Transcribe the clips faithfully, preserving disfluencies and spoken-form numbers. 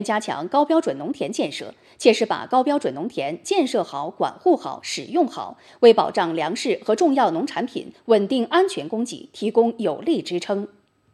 加强高标准农田建设，切实把高标准农田建设好、管护好、使用好，为保障粮食和重要农产品稳定安全供给提供有力支撑。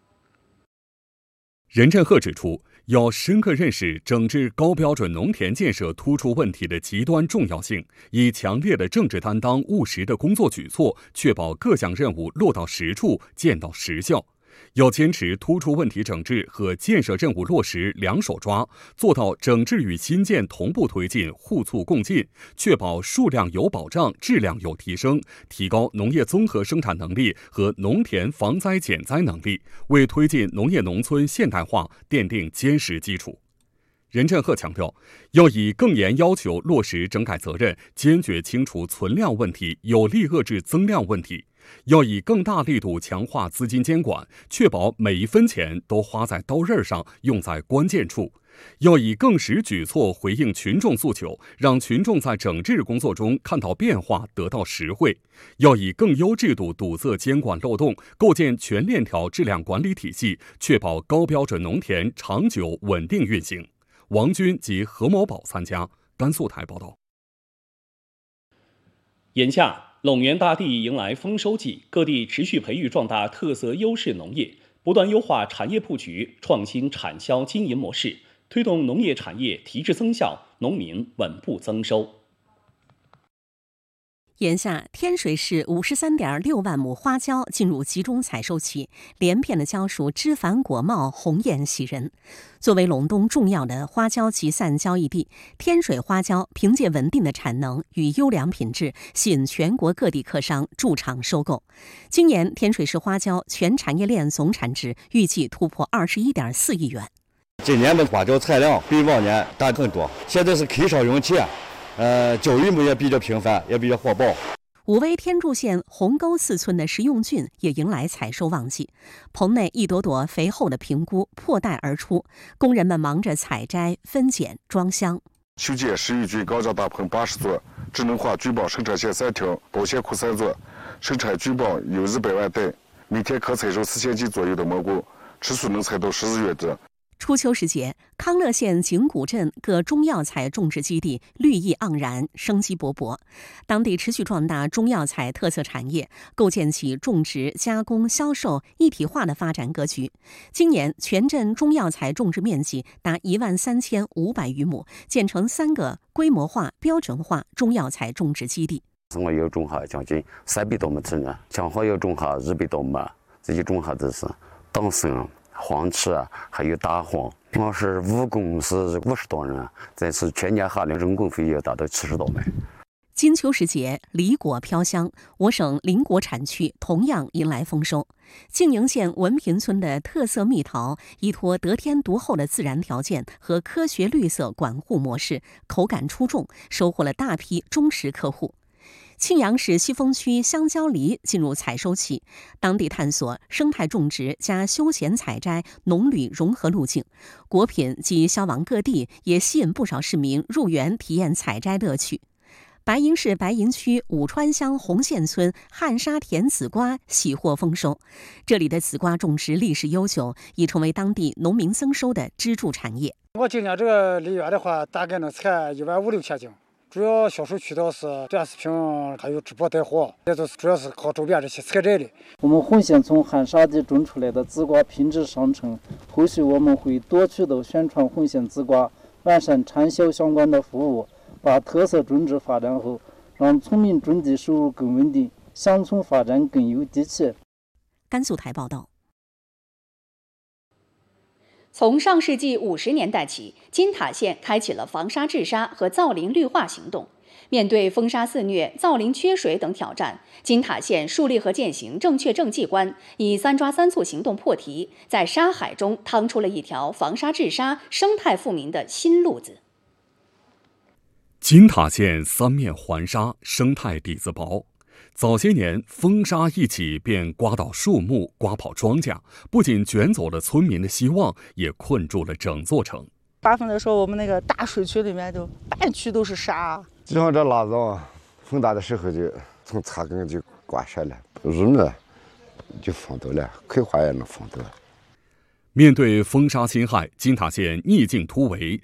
任振赫指出，要深刻认识整治高标准农田建设突出问题的极端重要性，以强烈的政治担当、务实的工作举措，确保各项任务落到实处、见到实效。要坚持突出问题整治和建设任务落实两手抓，做到整治与新建同步推进、互促共进，确保数量有保障、质量有提升，提高农业综合生产能力和农田防灾减灾能力，为推进农业农村现代化奠定坚实基础。任振赫强调，要以更严要求落实整改责任，坚决清除存量问题，有力遏制增量问题。要以更大力度强化资金监管，确保每一分钱都花在刀刃上，用在关键处。要以更实举措回应群众诉求，让群众在整治工作中看到变化，得到实惠。要以更优制度堵塞监管漏洞，构建全链条质量管理体系，确保高标准农田长久稳定运行。王军及何某宝参加。甘肃台报道。 眼下陇源大地迎来丰收季，各地持续培育壮大特色优势农业，不断优化产业布局，创新产销经营模式，推动农业产业提质增效，农民稳步增收。 眼下，天水市五十三点六万亩花椒进入集中采收期，连片的蕉树枝繁果茂，红艳喜人。作为陇东重要的花椒集散交易地，天水花椒凭借稳定的产能与优良品质，吸引全国各地客商驻场收购。今年，天水市花椒全产业链总产值预计突破二十一点四亿元。 今年的花椒产量比往年大很多，现在是开烧用钱。呃，交易目也比较频繁，也比较火爆。 武威天柱县红沟四村的食用菌也迎来采收旺季，棚内一朵朵肥厚的平菇破袋而出，工人们忙着采摘、分拣、装箱。 修建食用菌高架大棚八十座，智能化菌棒生产线三条，保鲜库三座，生产菌棒有一百万袋，每天可采收四千斤左右的蘑菇，吃素能采到十四月子。 初秋时节，康乐县景谷镇各中药材种植基地绿意盎然，生机勃勃。当地持续壮大中药材特色产业，构建起种植、加工、销售一体化的发展格局。今年，全镇中药材种植面积达一万三千五百余亩，建成三个规模化、标准化中药材种植基地。 我要种下将近三百多亩地呢，正好要种下二百多亩，这些种下的是党参、黄芪啊，还有大黄。我是务工是五十多人，这次全年下来人工费要达到七十多万。 金秋时节，梨果飘香，我省邻国产区同样迎来丰收。静营县文平村的特色蜜桃，依托得天独厚的自然条件和科学绿色管护模式，口感出众，收获了大批忠实客户。庆阳市西峰区香蕉梨进入采收期，当地探索生态种植加休闲采摘、农旅融合路径，果品及销往各地，也吸引不少市民入园体验采摘乐趣。白银市白银区武川乡红县村旱沙田紫瓜喜获丰收，这里的紫瓜种植历史悠久，已成为当地农民增收的支柱产业。 我今年这个梨园的话，大概能采一万五六千斤。主要销售渠道是短视频，还有直播带货，这都是主要是靠周边这些采摘的。 我们红县从旱沙地种出来的紫瓜品质上乘，后续我们会多渠道宣传红县紫瓜，完善产销相关的服务，把特色种植发展后，让村民种地收入更稳定，乡村发展更有底气。 甘肃台报道。 从上世纪五十年代起，金塔县开启了防沙治沙和造林绿化行动。面对风沙肆虐、造林缺水等挑战，金塔县树立和践行正确政绩观，以三抓三促行动破题，在沙海中趟出了一条防沙治沙、生态富民的新路子。 金塔县三面环沙，生态底子薄。早些年，风沙一起便刮倒树木，刮跑庄稼，不仅卷走了村民的希望，也困住了整座城。 刮风的时候，我们那个大水区里面就半区都是沙。 就像这腊子，风大的时候就从茶根就刮下来，雨呢就风走了，葵花也能风走了。 面对风沙侵害，金塔县逆境突围，